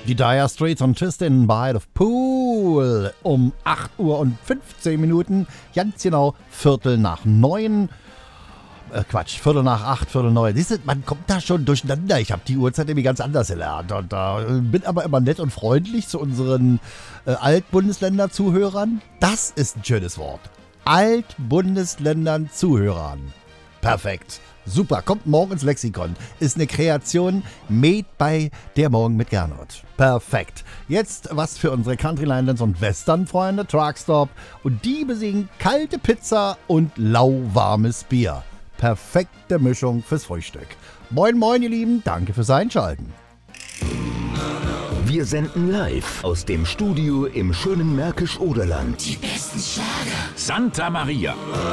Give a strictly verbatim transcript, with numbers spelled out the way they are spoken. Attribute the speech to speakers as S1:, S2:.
S1: Die Dire Straits und Tristan by the Pool um acht Uhr und fünfzehn Minuten, ganz genau Viertel nach neun. Äh, Quatsch, Viertel nach acht, Viertel neun. Siehst du, man kommt da schon durcheinander. Ich habe die Uhrzeit irgendwie ganz anders gelernt. Und da äh, bin aber immer nett und freundlich zu unseren äh, Altbundesländer-Zuhörern. Das ist ein schönes Wort. Altbundesländern-Zuhörern. Perfekt. Super, kommt morgen ins Lexikon. Ist eine Kreation made by der Morgen mit Gernot. Perfekt. Jetzt was für unsere Countrylanders und Western-Freunde, Truckstop. Und die besingen kalte Pizza und lauwarmes Bier. Perfekte Mischung fürs Frühstück. Moin, moin, ihr Lieben. Danke fürs Einschalten.
S2: Wir senden live aus dem Studio im schönen Märkisch-Oderland.
S3: Die besten Schlager.
S4: Santa Maria.